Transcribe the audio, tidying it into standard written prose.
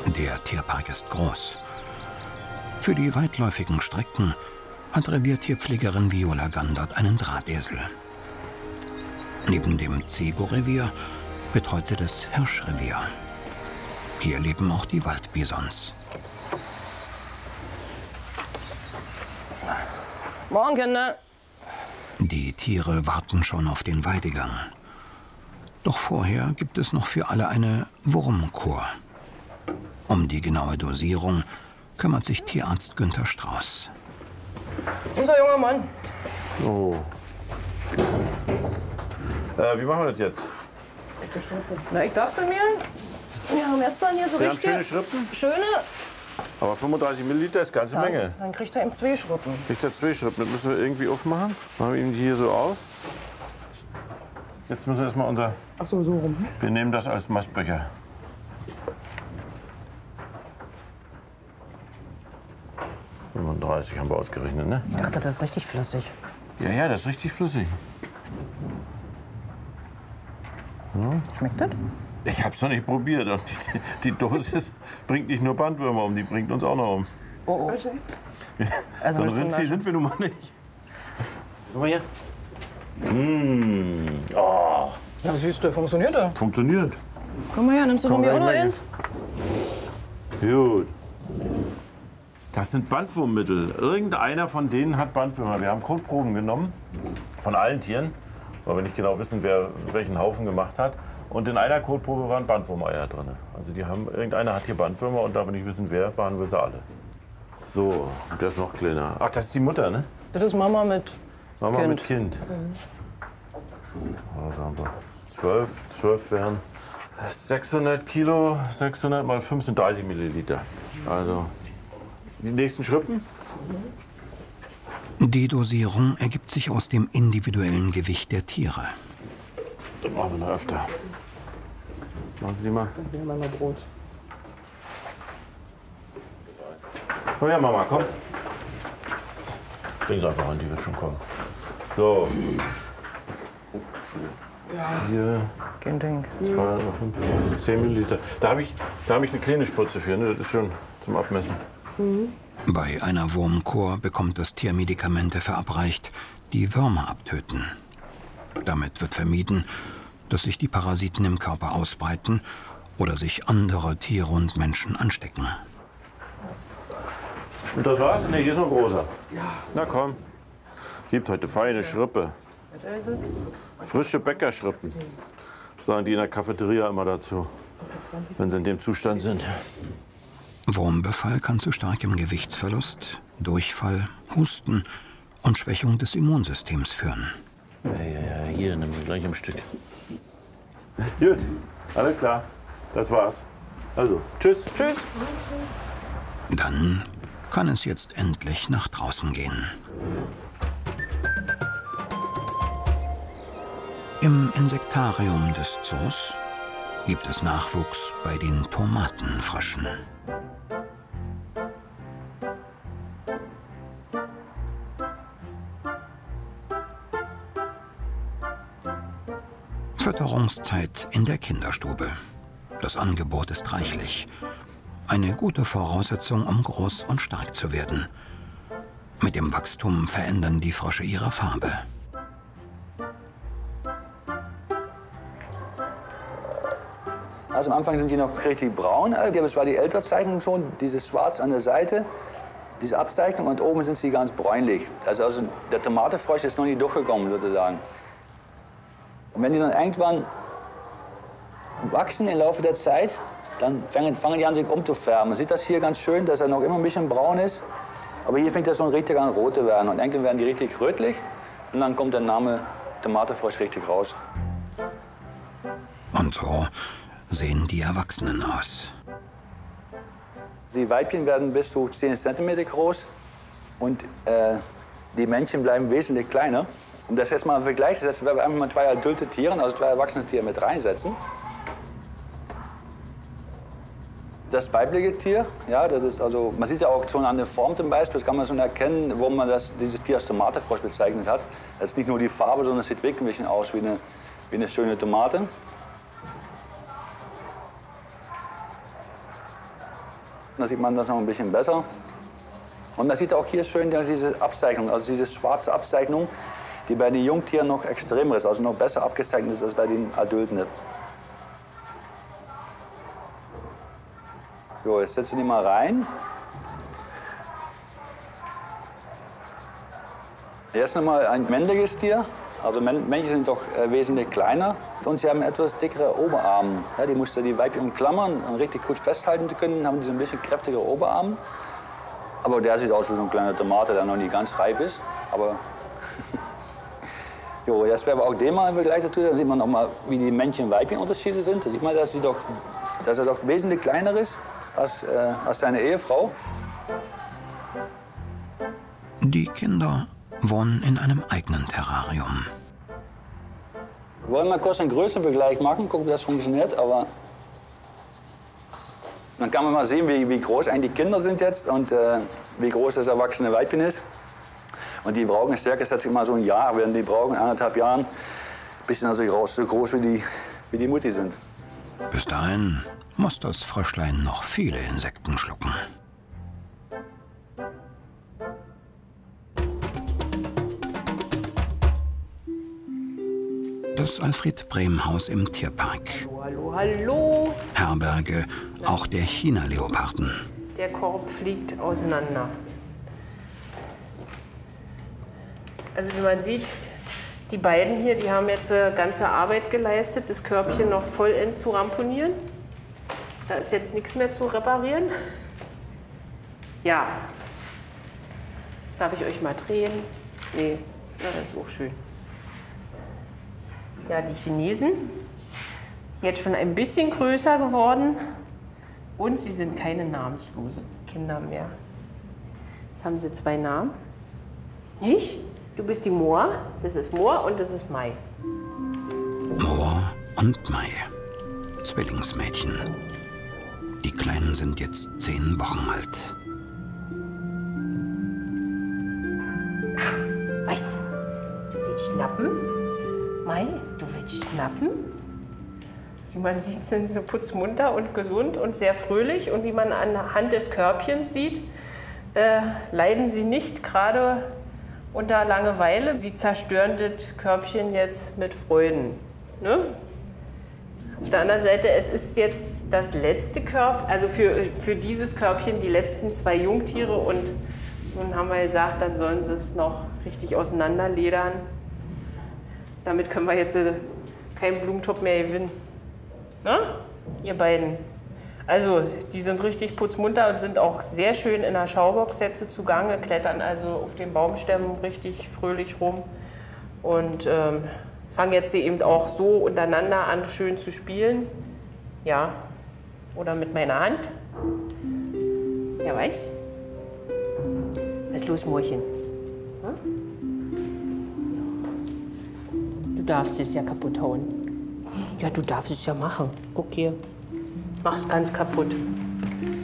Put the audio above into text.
Der Tierpark ist groß. Für die weitläufigen Strecken hat Reviertierpflegerin Viola Gandert einen Drahtesel. Neben dem Zebu-Revier betreut sie das Hirschrevier. Hier leben auch die Waldbisons. Morgen, Kinder. Die Tiere warten schon auf den Weidegang. Doch vorher gibt es noch für alle eine Wurmkur. Um die genaue Dosierung kümmert sich Tierarzt Günther Strauß. Unser junger Mann. Oh. Wie machen wir das jetzt? Na, ich dachte mir, wir haben gestern hier so Wir haben richtig schöne Schrippen, schöne. aber 35 Milliliter ist ganze Menge. Dann kriegt er eben 2 Schrippen. Kriegt er 2 Schrippen, das müssen wir irgendwie aufmachen. Machen wir ihn hier so auf. Jetzt müssen wir erstmal unser... Ach so, so rum. Wir nehmen das als Mastbecher. ...35 haben wir ausgerechnet, ne? Ich dachte, das ist richtig flüssig. Ja, ja, das ist richtig flüssig. Schmeckt das? Ich hab's noch nicht probiert. Und die Dosis bringt nicht nur Bandwürmer um, die bringt uns auch noch um. Oh, oh. Also So ein Rindvieh sind wir nun mal nicht. Guck mal hier. Oh, Ja, siehst du, funktioniert er. funktioniert. Komm mal her, nimmst du von Komm, mir auch noch gleich eins? Gut. Das sind Bandwurmmittel. Irgendeiner von denen hat Bandwürmer. Wir haben Kotproben genommen von allen Tieren, weil wir nicht genau wissen, wer welchen Haufen gemacht hat. Und in einer Kotprobe waren Bandwurmeier drin. Also irgendeiner hat hier Bandwürmer und da wir nicht wissen, wer, behandeln wir sie alle. So, und der ist noch kleiner. Ach, das ist die Mutter, ne? Das ist Mama mit Mama Kind. mit Kind. Also haben wir 12 wären 600 Kilo, 600 mal 5 sind 30 Milliliter. Also die nächsten Schrippen. Die Dosierung ergibt sich aus dem individuellen Gewicht der Tiere. Das machen wir noch öfter. Machen Sie die mal. Wir haben noch Brot. Komm her, Mama, komm. Bring sie einfach an, die wird schon kommen. So. Hier, Kein Ding. 10 Milliliter. Da hab ich eine kleine Spritze für, ne? Das ist schon zum Abmessen. Bei einer Wurmkur bekommt das Tier Medikamente verabreicht, die Würmer abtöten. Damit wird vermieden, dass sich die Parasiten im Körper ausbreiten oder sich andere Tiere und Menschen anstecken. Und das war's? Ne, hier ist noch ein großer. Ja. Na komm. Gibt heute feine Schrippe. Frische Bäckerschrippen. Sagen die in der Cafeteria immer dazu, wenn sie in dem Zustand sind. Wurmbefall kann zu starkem Gewichtsverlust, Durchfall, Husten und Schwächung des Immunsystems führen. Ja, hier, nimm sie gleich im Stück. Gut, alles klar. Das war's. Also, tschüss. Tschüss. Dann kann es jetzt endlich nach draußen gehen. Im Insektarium des Zoos gibt es Nachwuchs bei den Tomatenfröschen. Fütterungszeit in der Kinderstube. Das Angebot ist reichlich. Eine gute Voraussetzung, um groß und stark zu werden. Mit dem Wachstum verändern die Frösche ihre Farbe. Also am Anfang sind die noch richtig braun, das war die Älterzeichnung schon, dieses Schwarz an der Seite, diese Abzeichnung und oben sind sie ganz bräunlich. Also der Tomatenfrosch ist noch nicht durchgekommen sozusagen. Und wenn die dann irgendwann wachsen im Laufe der Zeit, dann fangen die an sich umzufärben. Man sieht das hier ganz schön, dass er noch immer ein bisschen braun ist, aber hier fängt das schon richtig an rot zu werden und irgendwann werden die richtig rötlich und dann kommt der Name Tomatenfrosch richtig raus. Und so sehen die Erwachsenen aus. Die Weibchen werden bis zu 10 cm groß und die Männchen bleiben wesentlich kleiner. Um das jetzt mal im Vergleich zu setzen, werden wir einfach mal 2 adulte Tiere, also 2 erwachsene Tiere mit reinsetzen. Das weibliche Tier, ja, das ist also, man sieht ja auch schon an der Form zum Beispiel, das kann man schon erkennen, wo man dieses Tier als Tomatenfrosch bezeichnet hat. Das ist nicht nur die Farbe, sondern es sieht wirklich ein bisschen aus wie eine schöne Tomate. Da sieht man das noch ein bisschen besser. Und man sieht auch hier schön diese Abzeichnung, also diese schwarze Abzeichnung, die bei den Jungtieren noch extremer ist, also noch besser abgezeichnet ist als bei den Adulten. So, jetzt setzen wir die mal rein. Jetzt nochmal ein männliches Tier. Also Männchen sind doch wesentlich kleiner. Und sie haben etwas dickere Oberarme. Ja, die mussten die Weibchen umklammern, um richtig gut festhalten zu können, haben die so ein bisschen kräftigere Oberarme. Aber der sieht aus wie so ein kleiner Tomate, der noch nicht ganz reif ist. Aber jo, jetzt werden wir auch den mal im Vergleich dazu. Da sieht man noch mal, wie die Männchen-Weibchen-Unterschiede sind. Da sieht man, dass er doch wesentlich kleiner ist als seine Ehefrau. Die Kinder wohnen in einem eigenen Terrarium. Wir wollen mal kurz einen Größenvergleich machen, gucken, wie das funktioniert. Aber dann kann man mal sehen, wie groß eigentlich die Kinder sind jetzt und wie groß das erwachsene Weibchen ist. Und die brauchen circa, schätze ich mal, so ein Jahr, werden die brauchen, 1,5 Jahren, bis sie also so groß wie die Mutti sind. Bis dahin muss das Fröschlein noch viele Insekten schlucken. Das Alfred-Brehm-Haus im Tierpark. Hallo, hallo. Herberge auch der China-Leoparden. Der Korb fliegt auseinander. Also wie man sieht, die beiden hier, die haben jetzt ganze Arbeit geleistet, das Körbchen noch vollends zu ramponieren. Da ist jetzt nichts mehr zu reparieren. Ja. Darf ich euch mal drehen? Nee, ja, das ist auch schön. Ja, die Chinesen, jetzt schon ein bisschen größer geworden und sie sind keine namenlose Kinder mehr. Jetzt haben sie 2 Namen. Nicht? Du bist die Moa, das ist Moa und das ist Mai. Moa und Mai, Zwillingsmädchen. Die Kleinen sind jetzt 10 Wochen alt. Was? Du willst schnappen? Mai, du willst schnappen? Wie man sieht, sind sie putzmunter und gesund und sehr fröhlich. Und wie man anhand des Körbchens sieht, leiden sie nicht gerade unter Langeweile. Sie zerstören das Körbchen jetzt mit Freuden. Ne? Auf der anderen Seite, es ist jetzt das letzte Körbchen, also für dieses Körbchen die letzten 2 Jungtiere. Und nun haben wir gesagt, dann sollen sie es noch richtig auseinanderledern. Damit können wir jetzt keinen Blumentopf mehr gewinnen. Na? Ihr beiden. Also, die sind richtig putzmunter und sind auch sehr schön in der Schaubox jetzt zugange, klettern also auf den Baumstämmen richtig fröhlich rum und fangen jetzt eben auch so untereinander an, schön zu spielen. Ja, oder mit meiner Hand. Ja, weiß? Was ist los, Mäuschen? Hm? Du darfst es ja kaputt hauen. Ja, du darfst es ja machen. Guck hier. Mach's ganz kaputt.